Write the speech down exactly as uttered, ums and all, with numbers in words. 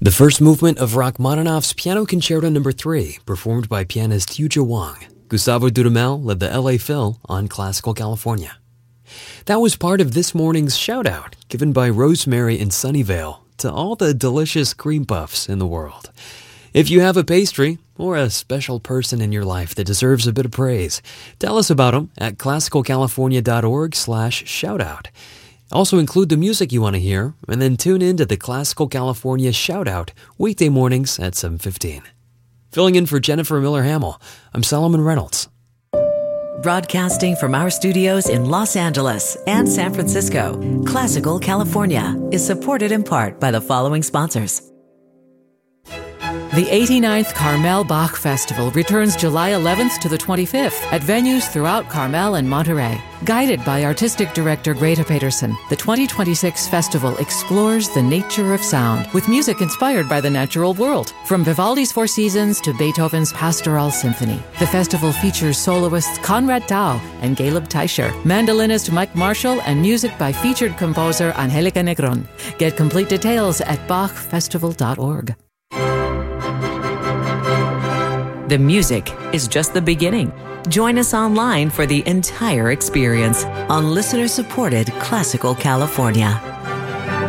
The first movement of Rachmaninoff's Piano Concerto Number three, performed by pianist Yuja Wang. Gustavo Dudamel led the L A Phil on Classical California. That was part of this morning's shout-out given by Rosemary in Sunnyvale to all the delicious cream puffs in the world. If you have a pastry or a special person in your life that deserves a bit of praise, tell us about them at classicalcalifornia.org slash shoutout. Also include the music you want to hear, and then tune in to the Classical California Shoutout weekday mornings at seven fifteen. Filling in for Jennifer Miller-Hamill, I'm Solomon Reynolds. Broadcasting from our studios in Los Angeles and San Francisco, Classical California is supported in part by the following sponsors. The eighty-ninth Carmel Bach Festival returns July eleventh to the twenty-fifth at venues throughout Carmel and Monterey. Guided by Artistic Director Greta Peterson, the twenty twenty-six festival explores the nature of sound with music inspired by the natural world. From Vivaldi's Four Seasons to Beethoven's Pastoral Symphony, the festival features soloists Conrad Tao and Caleb Teicher, mandolinist Mike Marshall, and music by featured composer Angelica Negron. Get complete details at bach festival dot org. The music is just the beginning. Join us online for the entire experience on listener-supported Classical California.